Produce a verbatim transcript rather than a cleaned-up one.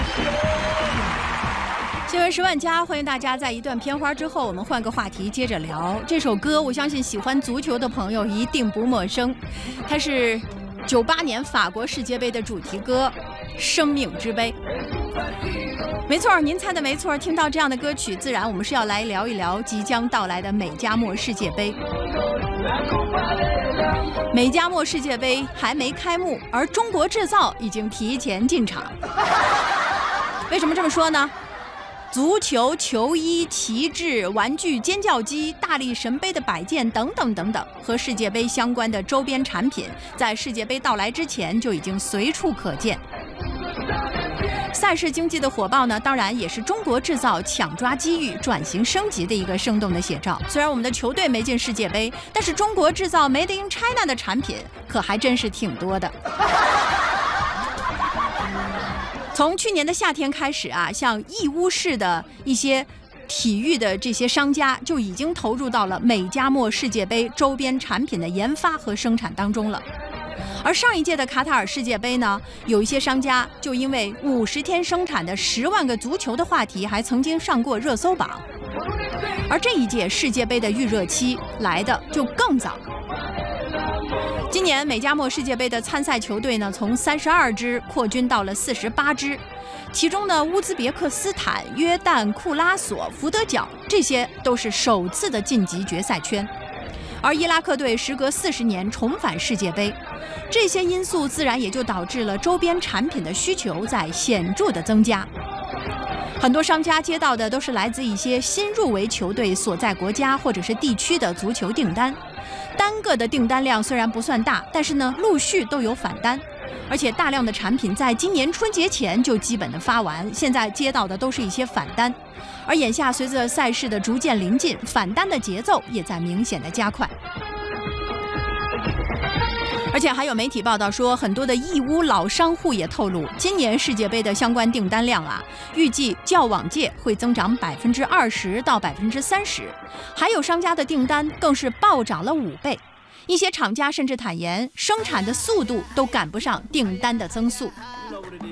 新闻十万加，欢迎大家在一段片花之后，我们换个话题接着聊。这首歌，我相信喜欢足球的朋友一定不陌生，它是九八年法国世界杯的主题歌《生命之杯》。没错，您猜的没错，听到这样的歌曲，自然我们是要来聊一聊即将到来的美加墨世界杯。美加墨世界杯还没开幕，而中国制造已经提前进场。为什么这么说呢？足球、球衣、旗帜、玩具、尖叫机、大力神杯的摆件等等等等，和世界杯相关的周边产品，在世界杯到来之前就已经随处可见。赛事经济的火爆呢，当然也是中国制造抢抓机遇、转型升级的一个生动的写照。虽然我们的球队没进世界杯，但是中国制造 Made in China 的产品可还真是挺多的。从去年的夏天开始啊，像义乌市的一些体育的这些商家就已经投入到了美加墨世界杯周边产品的研发和生产当中了。而上一届的卡塔尔世界杯呢，有一些商家就因为五十天生产的十万个足球的话题，还曾经上过热搜榜。而这一届世界杯的预热期来的就更早。今年美加墨世界杯的参赛球队呢，从三十二支扩军到了四十八支，其中呢，乌兹别克斯坦、约旦、库拉索、福德角这些都是首次的晋级决赛圈。而伊拉克队时隔四十年重返世界杯，这些因素自然也就导致了周边产品的需求在显著的增加。很多商家接到的都是来自一些新入围球队所在国家或者是地区的足球订单，单个的订单量虽然不算大，但是呢，陆续都有返单，而且大量的产品在今年春节前就基本的发完，现在接到的都是一些返单。而眼下随着赛事的逐渐临近，返单的节奏也在明显的加快。而且还有媒体报道说，很多的义乌老商户也透露，今年世界杯的相关订单量啊，预计较往届会增长百分之二十到百分之三十，还有商家的订单更是暴涨了五倍。一些厂家甚至坦言，生产的速度都赶不上订单的增速。